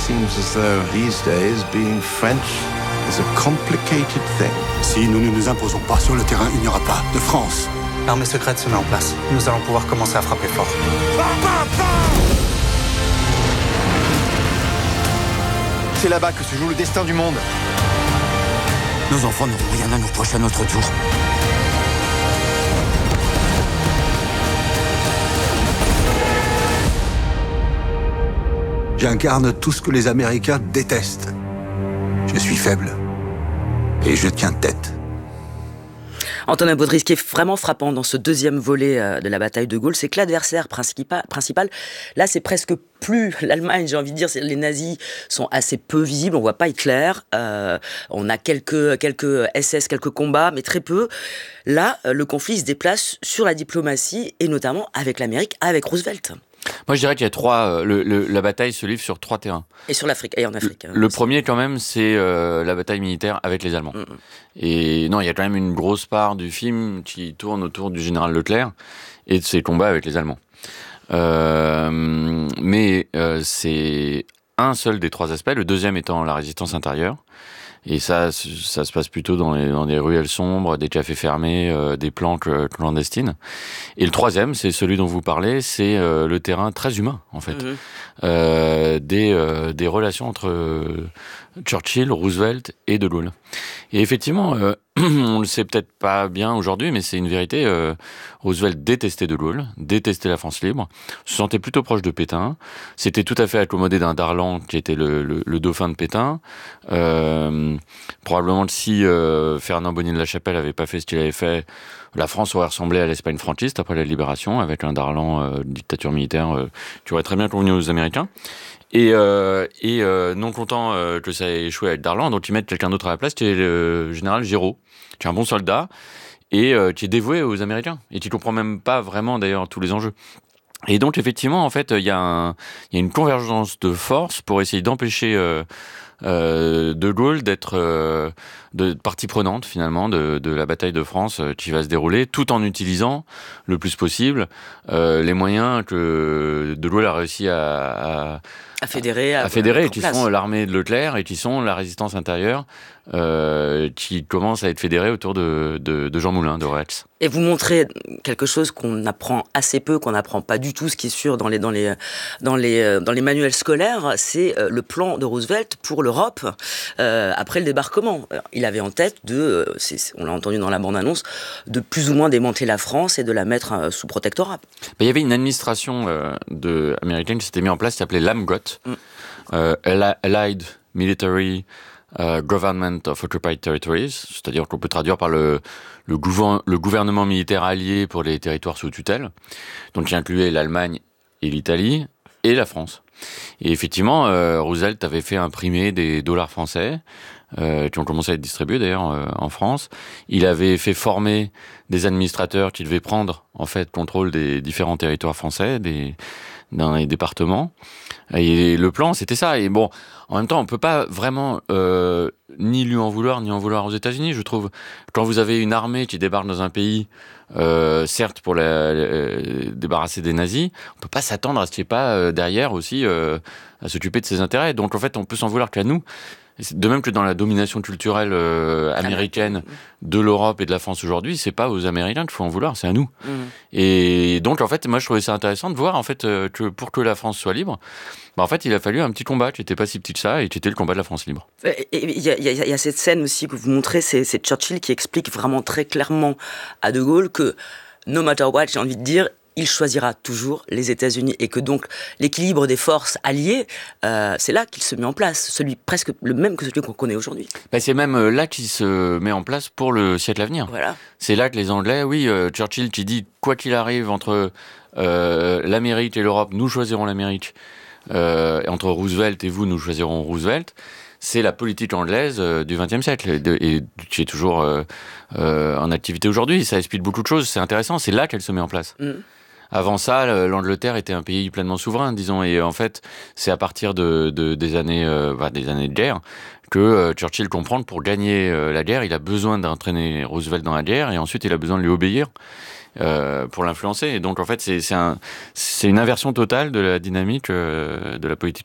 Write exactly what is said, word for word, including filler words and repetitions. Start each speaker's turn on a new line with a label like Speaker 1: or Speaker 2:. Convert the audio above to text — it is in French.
Speaker 1: seems as though these days being French is a complicated thing.
Speaker 2: Si nous ne nous imposons pas sur le terrain, il n'y aura pas de France.
Speaker 3: L'armée secrète se met en place. Nous allons pouvoir commencer à frapper fort.
Speaker 4: C'est là-bas que se joue le destin du monde.
Speaker 2: Nos enfants n'auront rien à nous reprocher à notre tour. J'incarne tout ce que les Américains détestent. Je suis faible. Et je tiens tête.
Speaker 5: Antonin Baudry, ce qui est vraiment frappant dans ce deuxième volet euh, de la bataille de Gaulle, c'est que l'adversaire principal, principal, là, c'est presque plus l'Allemagne, j'ai envie de dire. C'est, les nazis sont assez peu visibles, on voit pas Hitler, euh, on a quelques, quelques S S, quelques combats, mais très peu. Là, euh, le conflit se déplace sur la diplomatie, et notamment avec l'Amérique, avec Roosevelt.
Speaker 6: Moi, je dirais qu'il y a trois. Euh, le, le, la bataille se livre sur trois terrains.
Speaker 5: Et sur l'Afrique, et en Afrique.
Speaker 6: Le,
Speaker 5: hein,
Speaker 6: le
Speaker 5: aussi.
Speaker 6: premier, quand même, c'est euh, la bataille militaire avec les Allemands. Mm-hmm. Et non, il y a quand même une grosse part du film qui tourne autour du général Leclerc et de ses combats avec les Allemands. Euh, mais euh, c'est un seul des trois aspects. Le deuxième étant la résistance intérieure. Et ça, ça se passe plutôt dans, les, dans des ruelles sombres, des cafés fermés, euh, des planques clandestines. Et le troisième, c'est celui dont vous parlez, c'est euh, le terrain très humain, en fait. Mmh. Euh, des, euh, des relations entre euh, Churchill, Roosevelt et De Gaulle. Et effectivement, euh, on le sait peut-être pas bien aujourd'hui, mais c'est une vérité. Euh, Roosevelt détestait De Gaulle, détestait la France libre, se sentait plutôt proche de Pétain. C'était tout à fait accommodé d'un Darlan qui était le, le, le dauphin de Pétain. Euh, probablement que si euh, Fernand Bonnier de la Chapelle avait pas fait ce qu'il avait fait, la France aurait ressemblé à l'Espagne franquiste après la libération, avec un Darlan euh, dictature militaire euh, qui aurait très bien convenu aux Américains. Et, euh, et euh, non content euh, que ça ait échoué avec Darlan, donc ils mettent quelqu'un d'autre à la place, qui est le général Giraud, qui est un bon soldat et euh, qui est dévoué aux Américains et qui comprend même pas vraiment d'ailleurs tous les enjeux. Et donc effectivement, en fait, il y a un, il y a une convergence de forces pour essayer d'empêcher euh, euh, De Gaulle d'être euh, de partie prenante finalement de, de la bataille de France euh, qui va se dérouler, tout en utilisant le plus possible euh, les moyens que De Gaulle a réussi à, à
Speaker 5: à fédérer, à,
Speaker 6: à fédérer,
Speaker 5: à
Speaker 6: qui sont l'armée de Leclerc et qui sont la résistance intérieure, euh, qui commence à être fédérée autour de, de, de Jean Moulin, de Retz.
Speaker 5: Et vous montrez quelque chose qu'on apprend assez peu, qu'on n'apprend pas du tout, ce qui est sûr dans les, dans les, dans les, dans les manuels scolaires, c'est le plan de Roosevelt pour l'Europe euh, après le débarquement. Il avait en tête de, c'est, on l'a entendu dans la bande-annonce, de plus ou moins démanteler la France et de la mettre sous protectorat.
Speaker 6: Il y avait une administration euh, de, américaine qui s'était mise en place, qui s'appelait l'AMGOT, mm. euh, Allied Military Uh, Government of Occupied Territories, c'est-à-dire qu'on peut traduire par le, le, gouver- le gouvernement militaire allié pour les territoires sous tutelle, donc qui incluait l'Allemagne et l'Italie et la France. Et effectivement, euh, Roosevelt avait fait imprimer des dollars français, euh, qui ont commencé à être distribués d'ailleurs euh, en France. Il avait fait former des administrateurs qui devaient prendre en fait contrôle des différents territoires français, des dans les départements. Et le plan, c'était ça. Et bon, en même temps, on peut pas vraiment euh, ni lui en vouloir, ni en vouloir aux États-Unis, je trouve. Quand vous avez une armée qui débarque dans un pays, euh, certes pour la, la, débarrasser des nazis, on peut pas s'attendre à ce qu'il n'y ait pas euh, derrière aussi euh, à s'occuper de ses intérêts. Donc en fait, on peut s'en vouloir qu'à nous. De même que dans la domination culturelle euh, américaine de l'Europe et de la France aujourd'hui, c'est pas aux Américains qu'il faut en vouloir, c'est à nous. Mmh. Et donc, en fait, moi, je trouvais ça intéressant de voir, en fait, euh, que pour que la France soit libre, bah, en fait, il a fallu un petit combat qui n'était pas si petit que ça et qui était le combat de la France libre.
Speaker 5: Il y, y, y a cette scène aussi que vous montrez, c'est, c'est Churchill qui explique vraiment très clairement à De Gaulle que, no matter what, j'ai envie de dire, il choisira toujours les États-Unis et que donc l'équilibre des forces alliées, euh, c'est là qu'il se met en place, celui presque le même que celui qu'on connaît aujourd'hui.
Speaker 6: Ben c'est même là qu'il se met en place pour le siècle à venir.
Speaker 5: Voilà.
Speaker 6: C'est là que les Anglais, oui, euh, Churchill qui dit quoi qu'il arrive entre euh, l'Amérique et l'Europe, nous choisirons l'Amérique. Euh, entre Roosevelt et vous, nous choisirons Roosevelt. C'est la politique anglaise euh, du vingtième siècle et, de, et qui est toujours euh, euh, en activité aujourd'hui. Ça explique beaucoup de choses, c'est intéressant. C'est là qu'elle se met en place. Mm. Avant ça, l'Angleterre était un pays pleinement souverain, disons, et en fait, c'est à partir de, de des années, euh, bah, des années de guerre que euh, Churchill comprend que pour gagner euh, la guerre, il a besoin d'entraîner Roosevelt dans la guerre, et ensuite il a besoin de lui obéir euh, pour l'influencer. Et donc, en fait, c'est, c'est, un, c'est une inversion totale de la dynamique euh, de la politique